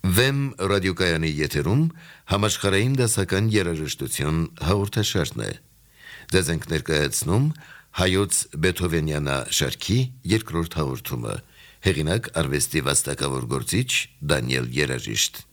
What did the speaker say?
Վեմ ռադիոկայանի եթերում համաշխարհային դասական երաժշտություն հաղորդաշարն է։ Ձեզ ենք ներկայացնում հայոց Բեթհովենյանա շարքի երկրորդ հաղորդումը։ Հեղինակ արվեստի վաստակավոր գործիչ Դանիել Երաժիշտ։